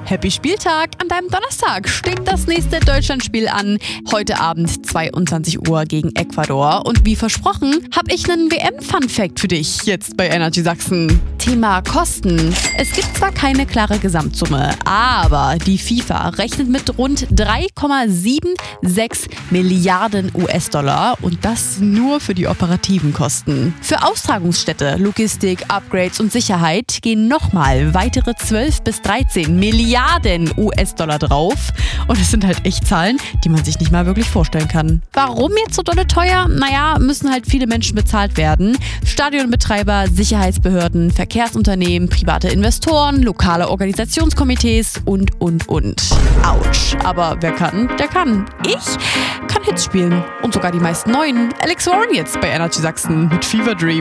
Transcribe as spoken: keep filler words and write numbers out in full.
Happy Spieltag an deinem Donnerstag. Steht das nächste Deutschlandspiel an. Heute Abend zweiundzwanzig Uhr gegen Ecuador. Und wie versprochen, habe ich einen W M-Fun-Fact für dich jetzt bei Energy Sachsen. Thema Kosten. Es gibt zwar keine klare Gesamtsumme, aber die FIFA rechnet mit rund drei Komma sechsundsiebzig Milliarden U S-Dollar und das nur für die operativen Kosten. Für Austragungsstätte, Logistik, Upgrades und Sicherheit gehen nochmal weitere zwölf bis dreizehn Milliarden U S-Dollar drauf. Und es sind halt echt Zahlen, die man sich nicht mal wirklich vorstellen kann. Warum jetzt so dolle teuer? Naja, müssen halt viele Menschen bezahlt werden. Stadionbetreiber, Sicherheitsbehörden, Verkehrsunternehmen, private Investoren, lokale Organisationskomitees und, und, und. Autsch. Aber wer kann, der kann. Ich kann Hits spielen. Und sogar die meisten neuen. Alex Warren jetzt bei Energy Sachsen mit Fever Dream.